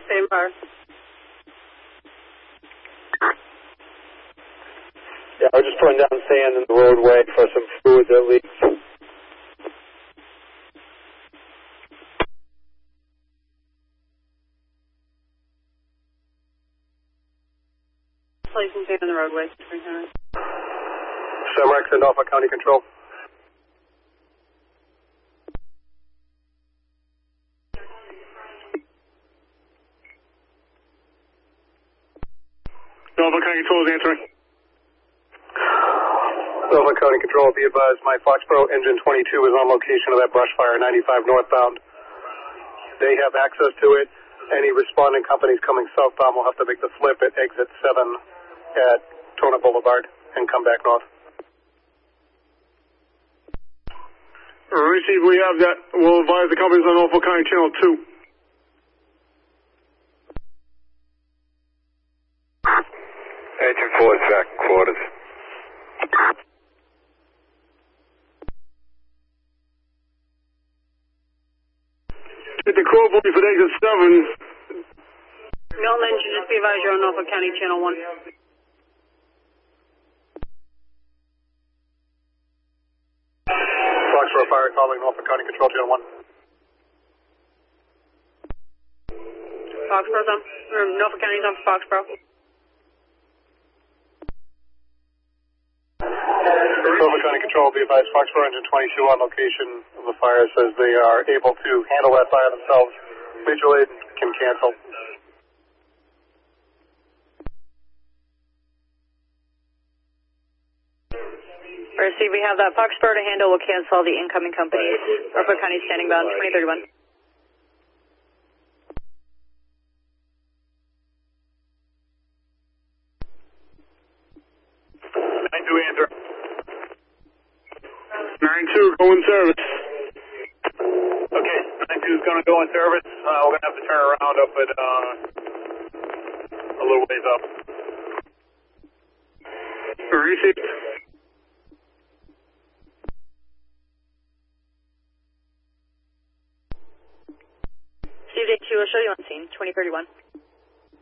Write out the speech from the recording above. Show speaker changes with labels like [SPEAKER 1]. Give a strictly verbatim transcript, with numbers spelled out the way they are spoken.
[SPEAKER 1] Same car.
[SPEAKER 2] Yeah, I was just putting down sand in the roadway for some fluid that leaks.
[SPEAKER 1] Placing sand in the roadway.
[SPEAKER 2] Semrex and Norfolk County Control.
[SPEAKER 3] Norfolk County Control is answering.
[SPEAKER 2] Norfolk County Control, be advised my Foxborough engine twenty-two is on location of that brush fire, ninety-five northbound. They have access to it. Any responding companies coming southbound will have to make the flip at exit seven at Tona Boulevard and come back north.
[SPEAKER 3] Receive, we have that. We'll advise the companies on Norfolk County Channel two.
[SPEAKER 4] Engine four, track quarters.
[SPEAKER 3] Get the crew for exit seven.
[SPEAKER 1] Milton engine, just be advised you're on Norfolk County Channel one.
[SPEAKER 2] Foxborough Fire calling Norfolk County Control Channel one.
[SPEAKER 1] Foxborough's on, or Norfolk County's on for Foxborough.
[SPEAKER 2] Norfolk County Control, be advised Foxborough engine twenty-two on location of the fire says they are able to handle that fire themselves. Mutual aid can cancel.
[SPEAKER 1] Receive, we have that Foxborough to handle. We'll cancel the incoming companies. Norfolk County standing by on twenty thirty-one.
[SPEAKER 3] nine two answer. nine two, go in service.
[SPEAKER 2] Okay, nine two is going to go in service. Uh, we're going to have to turn around up at uh, a little ways up.
[SPEAKER 3] Receive.
[SPEAKER 1] C J two will show you on scene, twenty thirty-one.